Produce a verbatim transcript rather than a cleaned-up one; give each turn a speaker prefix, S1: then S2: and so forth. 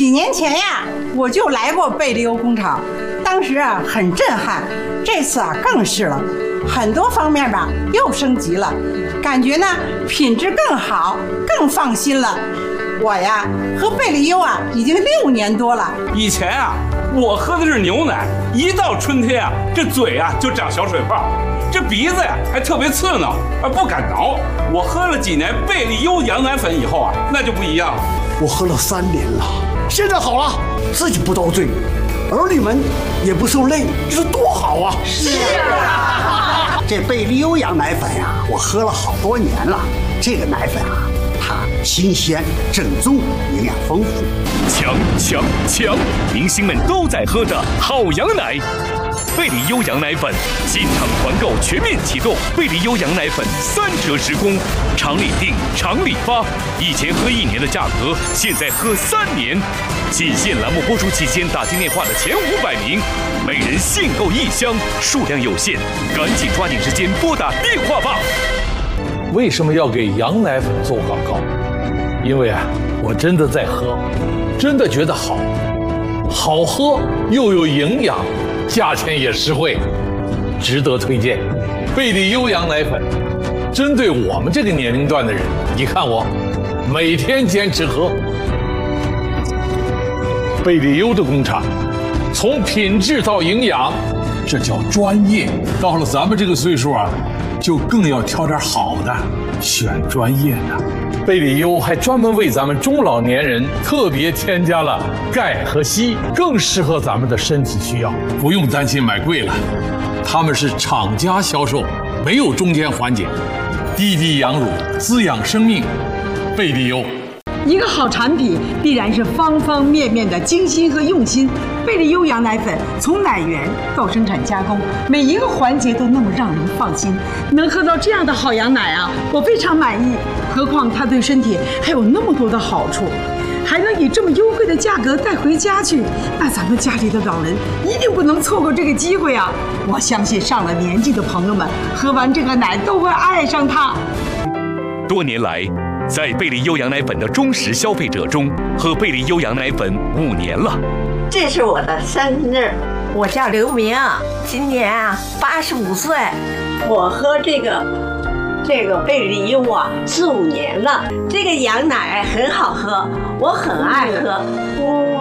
S1: 几年前呀，我就来过贝利优工厂，当时啊很震撼。这次啊更是了，很多方面吧又升级了，感觉呢品质更好，更放心了。我呀喝贝利优啊已经六年多了。
S2: 以前啊我喝的是牛奶，一到春天啊这嘴啊就长小水泡，这鼻子呀还特别刺挠，而不敢挠。我喝了几年贝利优羊奶粉以后啊，那就不一样了。
S3: 我喝了三年了，现在好了，自己不遭罪，儿女们也不受累，这是多好啊！
S4: 是啊，
S3: 这贝利优羊奶粉呀，我喝了好多年了。这个奶粉啊，它新鲜、正宗，营养丰富。
S5: 强强强！明星们都在喝的好羊奶。贝利优羊奶粉新厂团购全面启动，贝利优羊奶粉三折时供，厂里订，厂里发。以前喝一年的价格，现在喝三年。仅限栏目播出期间打进电话的前五百名，每人限购一箱，数量有限，赶紧抓紧时间拨打电话吧。
S6: 为什么要给羊奶粉做广告？因为啊，我真的在喝，真的觉得好，好喝又有营养。价钱也实惠，值得推荐。贝利优羊奶粉，针对我们这个年龄段的人，你看我每天坚持喝。贝利优的工厂，从品质到营养，这叫专业。到了咱们这个岁数啊，就更要挑点好的，选专业的。贝利优还专门为咱们中老年人特别添加了钙和硒，更适合咱们的身体需要，不用担心买贵了。他们是厂家销售，没有中间环节，滴滴养乳，滋养生命。贝利优。
S7: 一个好产品必然是方方面面的精心和用心。贝利优羊奶粉从奶源到生产加工，每一个环节都那么让人放心。能喝到这样的好羊奶啊，我非常满意。何况它对身体还有那么多的好处，还能以这么优惠的价格带回家去，那咱们家里的老人一定不能错过这个机会啊！我相信上了年纪的朋友们喝完这个奶都会爱上它。
S5: 多年来，在贝利优羊奶粉的忠实消费者中，喝贝利优羊奶粉五年了。
S4: 这是我的生日，我叫刘明，今年啊八十五岁。我喝这个这个贝利优啊四五年了，这个羊奶很好喝，我很爱喝。